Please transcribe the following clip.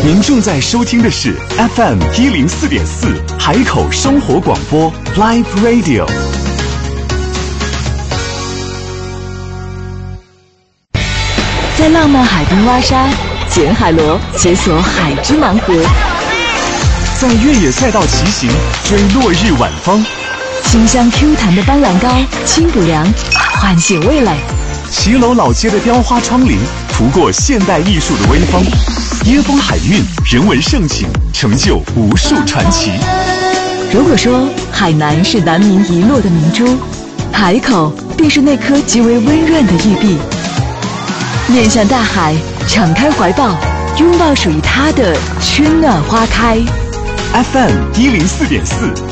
您正在收听的是 FM104.4海口生活广播 Live Radio。 在浪漫海滨挖沙，捡海螺，解锁海之盲盒； 在越野赛道骑行，追落日晚风； 清香 Q 弹的斑斓膏，清补凉，唤醒味蕾； 骑楼老街的雕花窗棂，涂过现代艺术的微风；椰风海韵，人文盛景，成就无数传奇。 如果说海南是南民遗落的明珠，海口便是那颗极为温润的玉璧。面向大海，敞开怀抱，拥抱属于它的春暖花开。 FM104.4